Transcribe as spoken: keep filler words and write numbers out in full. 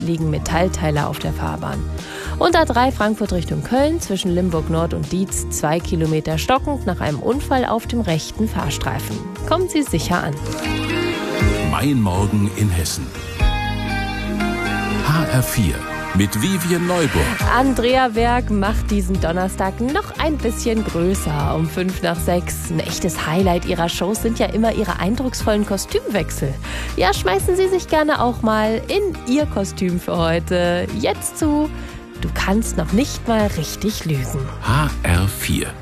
liegen Metallteile auf der Fahrbahn. Und A drei Frankfurt Richtung Köln, zwischen Limburg Nord und Dietz, zwei Kilometer stockend nach einem Unfall auf dem rechten Fahrstreifen. Kommen Sie sicher an. Mein Morgen in Hessen. H R vier mit Vivian Neuburg. Andrea Berg macht diesen Donnerstag noch ein bisschen größer, um fünf nach sechs. Ein echtes Highlight ihrer Shows sind ja immer ihre eindrucksvollen Kostümwechsel. Ja, schmeißen Sie sich gerne auch mal in Ihr Kostüm für heute. Jetzt zu Du kannst noch nicht mal richtig lügen. H R vier.